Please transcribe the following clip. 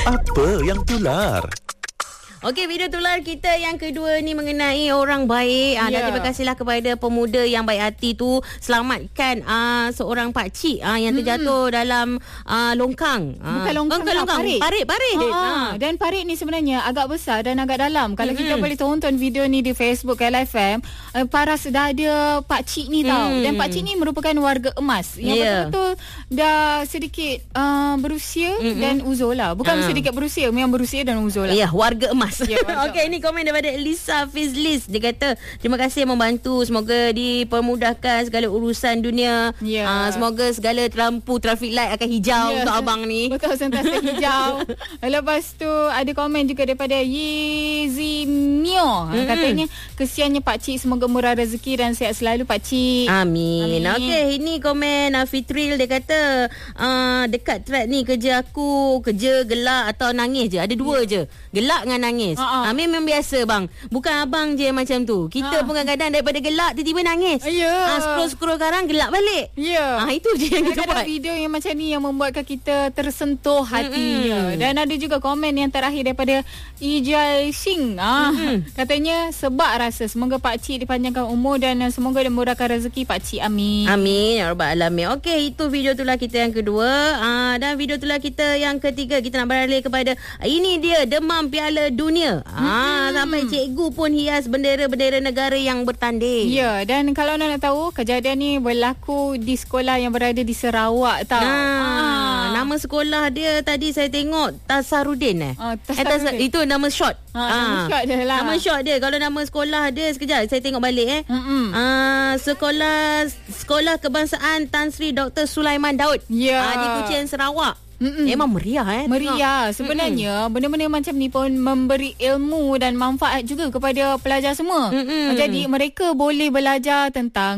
Apa yang tular? Okey, video tular kita yang kedua ni mengenai orang baik. Dan terima kasihlah kepada pemuda yang baik hati tu selamatkan seorang pakcik yang terjatuh dalam longkang. Bukan longkang, parit. Dan parit ni sebenarnya agak besar dan agak dalam. Kalau kita boleh tonton video ni di Facebook LFM, paras dah ada pakcik ni tau. Dan pakcik ni merupakan warga emas yang betul-betul dah sedikit berusia dan uzur lah. Bukan sedikit berusia, memang berusia dan uzur lah. Ya, warga emas. Ya, okey, ini komen daripada Elisa Fizlis. Dia kata, terima kasih membantu. Semoga dipermudahkan segala urusan dunia. Semoga segala lampu traffic light akan hijau untuk abang ni. Betul, sentiasa hijau. Lepas tu ada komen juga daripada Yeezy Mio. Katanya, kesiannya pakcik, semoga murah rezeki dan sihat selalu pakcik. Amin. Okey, ini komen Fitril. Dia kata, dekat track ni kerja aku, kerja gelak atau nangis je. Ada dua je, gelak dengan nangis. Memang biasa bang. Bukan abang je macam tu. Kita pun kadang-kadang daripada gelak tiba-tiba nangis. Scroll sekarang gelak balik. Itu je yang kita buat. Ada video yang macam ni yang membuatkan kita tersentuh hatinya. Dan ada juga komen yang terakhir daripada Ijai Sing. Katanya sebab rasa semoga pakcik dipanjangkan umur dan semoga dimurahkan rezeki pakcik. Amin. Amin ya rabbal alamin. Okey, itu video tular kita yang kedua. Dan video tular kita yang ketiga, kita nak beralih kepada ini dia demam Piala Dunia. Sampai cikgu pun hias bendera-bendera negara yang bertanding. Ya, dan kalau nak tahu, kejadian ni berlaku di sekolah yang berada di Sarawak tau. Nama sekolah dia tadi saya tengok Tasarudin Tasarudin. Itu nama short. Nama short dia lah. Nama short dia. Kalau nama sekolah dia, sekejap saya tengok balik Sekolah Kebangsaan Tan Sri Dr. Sulaiman Daud di Kuching, Sarawak. Memang meriah Meriah. Sebenarnya benda-benda macam ni pun memberi ilmu dan manfaat juga kepada pelajar semua. Jadi mereka boleh belajar tentang